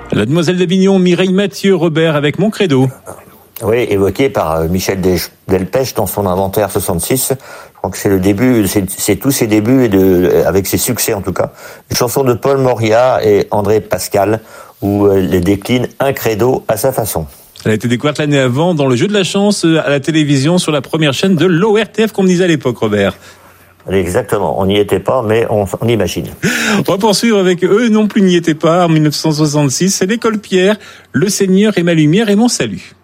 La demoiselle d'Avignon, Mireille Mathieu, Robert, avec Mon Credo. Oui, évoqué par Michel Delpech dans son inventaire 66. Je crois que c'est le début, c'est tous ses débuts, avec ses succès en tout cas. Une chanson de Paul Moria et André Pascal, où elle décline un credo à sa façon. Elle a été découverte l'année avant dans le jeu de la chance à la télévision sur la première chaîne de l'ORTF, comme on disait à l'époque, Robert. Exactement, on n'y était pas, mais on imagine. On va poursuivre avec eux non plus n'y étaient pas en 1966. C'est l'école Pierre, Le Seigneur est ma lumière et mon salut.